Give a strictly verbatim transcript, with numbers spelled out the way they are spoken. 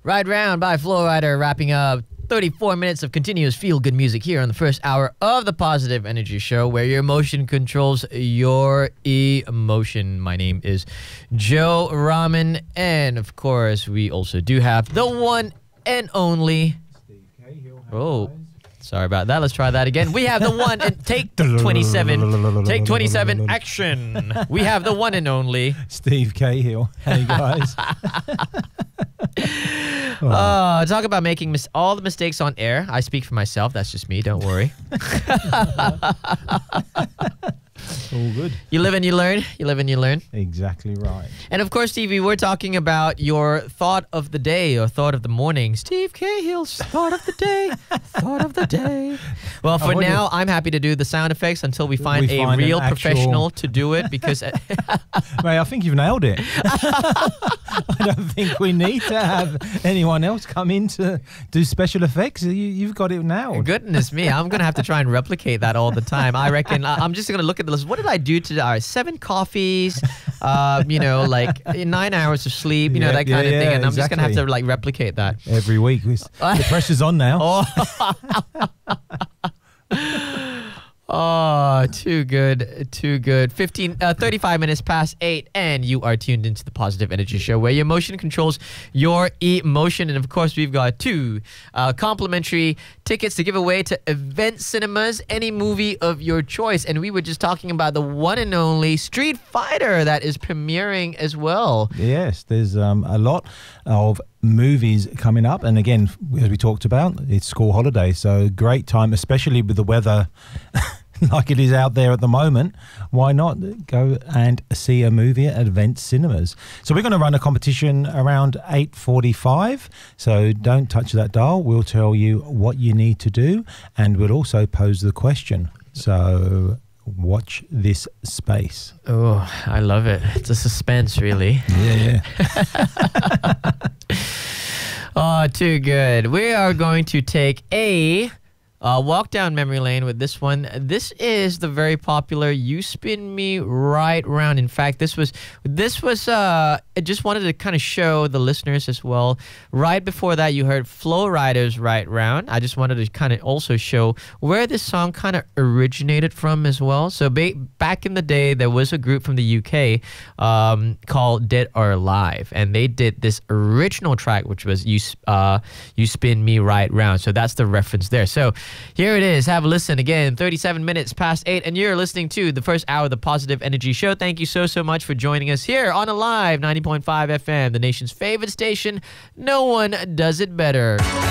Ride Round by Flo Rida, wrapping up thirty-four minutes of continuous feel-good music here on the first hour of the Positive Energy Show, where your emotion controls your emotion. My name is Joe Rahman, and of course, we also do have the one and only... Steve Cahill. Oh, sorry about that. Let's try that again. We have the one and take twenty-seven. Take twenty-seven action. We have the one and only Steve Cahill. Hey, guys. Uh, talk about making mis- all the mistakes on air. I speak for myself. That's just me. Don't worry. All good. You live and you learn. You live and you learn. Exactly right. And of course, Stevie, we're talking about your thought of the day or thought of the morning. Steve Cahill's thought of the day. Thought of the day. Well, for Oh, what now, is- I'm happy to do the sound effects until we find We a find an real actual- professional to do it because... Mate, I think you've nailed it. I don't think we need to have anyone else come in to do special effects. You, you've got it now. Goodness me, I'm going to have to try and replicate that all the time. I reckon I- I'm just going to look at the list. What did I do today? All right, seven coffees, uh, you know, like nine hours of sleep, you know, Yeah, that kind yeah, of thing. yeah, And I'm just going to have to exactly. like replicate that. Every week. We- The pressure's on now. Oh. Oh, too good, too good. fifteen, uh, thirty-five minutes past eight, and you are tuned into the Positive Energy Show, where your emotion controls your emotion. And of course, we've got two uh, complimentary tickets to give away to Event Cinemas, any movie of your choice. And we were just talking about the one and only Street Fighter that is premiering as well. Yes, there's um, a lot of movies coming up, and again, as we talked about, it's school holiday, so great time, especially with the weather like it is out there at the moment. Why not go and see a movie at Event Cinemas? So we're going to run a competition around eight forty-five, so don't touch that dial. We'll tell you what you need to do, and we'll also pose the question, so watch this space. Oh, I love it. It's a suspense, really. Yeah, yeah. Oh, too good. We are going to take a uh, walk down memory lane with this one. This is the very popular "You Spin Me Right Round." In fact, this was this was. Uh, I just wanted to kind of show the listeners as well. Right before that, you heard Flo Rida's "Right Round." I just wanted to kind of also show where this song kind of originated from as well. So ba- back in the day, there was a group from the U K um, called Dead or Alive, and they did this original track, which was "You uh, You Spin Me Right Round." So that's the reference there. So here it is. Have a listen again. thirty-seven minutes past eight, and you're listening to the first hour of the Positive Energy Show. Thank you so, so much for joining us here on a live ninety point five F M, the nation's favorite station. No one does it better.